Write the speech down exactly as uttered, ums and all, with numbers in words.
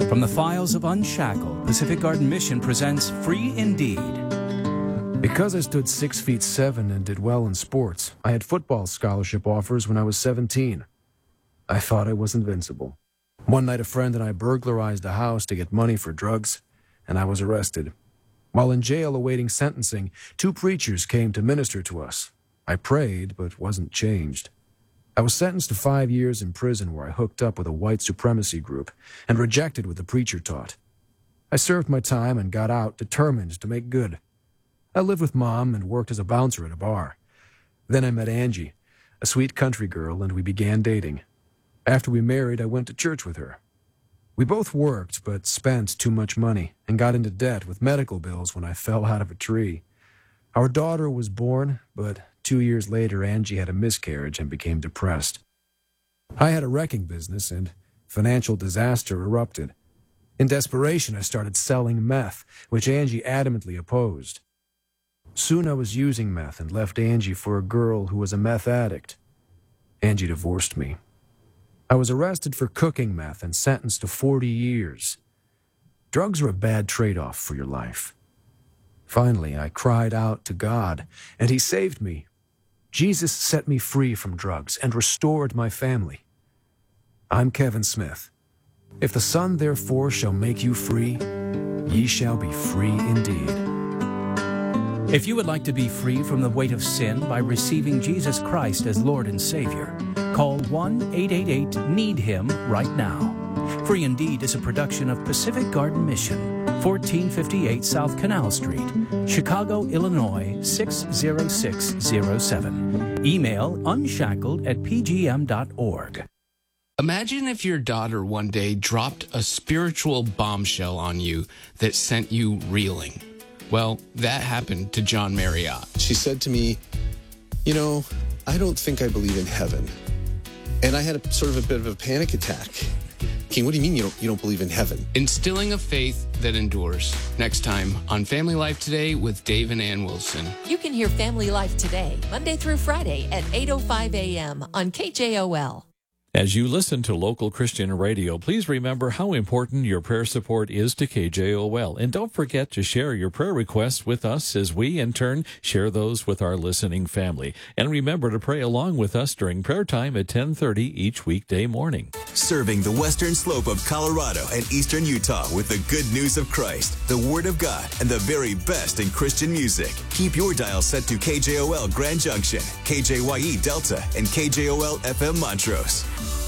From the files of Unshackled, Pacific Garden Mission presents Free Indeed. Because I stood six feet seven and did well in sports, I had football scholarship offers when I was seventeen. I thought I was invincible. One night a friend and I burglarized a house to get money for drugs, and I was arrested. While in jail awaiting sentencing, two preachers came to minister to us. I prayed, but wasn't changed. I was sentenced to five years in prison where I hooked up with a white supremacy group and rejected what the preacher taught. I served my time and got out determined to make good. I lived with Mom and worked as a bouncer at a bar. Then I met Angie, a sweet country girl, and we began dating. After we married, I went to church with her. We both worked, but spent too much money and got into debt with medical bills when I fell out of a tree. Our daughter was born, but two years later, Angie had a miscarriage and became depressed. I had a wrecking business, and financial disaster erupted. In desperation, I started selling meth, which Angie adamantly opposed. Soon I was using meth and left Angie for a girl who was a meth addict. Angie divorced me. I was arrested for cooking meth and sentenced to forty years. Drugs are a bad trade-off for your life. Finally, I cried out to God, and He saved me. Jesus set me free from drugs and restored my family. I'm Kevin Smith. If the Son therefore shall make you free, ye shall be free indeed. If you would like to be free from the weight of sin by receiving Jesus Christ as Lord and Savior, call one eight eight eight need him right now. Free Indeed is a production of Pacific Garden Mission, fourteen fifty-eight South Canal Street, Chicago, Illinois six zero six zero seven. Email unshackled at p g m dot org. Imagine if your daughter one day dropped a spiritual bombshell on you that sent you reeling. Well, that happened to John Marriott. She said to me, you know, I don't think I believe in heaven. And I had a sort of a bit of a panic attack. King, what do you mean you don't, you don't believe in heaven? Instilling a faith that endures. Next time on Family Life Today with Dave and Ann Wilson. You can hear Family Life Today, Monday through Friday at eight oh five a.m. on K J O L. As you listen to local Christian radio, please remember how important your prayer support is to K J O L. And don't forget to share your prayer requests with us as we, in turn, share those with our listening family. And remember to pray along with us during prayer time at ten thirty each weekday morning. Serving the western slope of Colorado and eastern Utah with the good news of Christ, the Word of God, and the very best in Christian music. Keep your dial set to K J O L Grand Junction, K J Y E Delta, and K J O L F M Montrose.